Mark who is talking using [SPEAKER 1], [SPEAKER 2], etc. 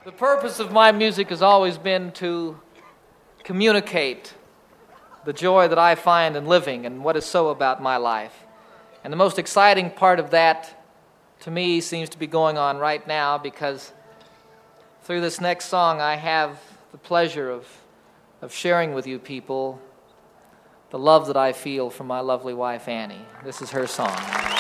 [SPEAKER 1] The purpose of my music has always been to communicate the joy that I find in living and what is so about my life. And the most exciting part of that, to me, seems to be going on right now, because through this next song I have the pleasure of sharing with you people the love that I feel for my lovely wife, Annie. This is her song.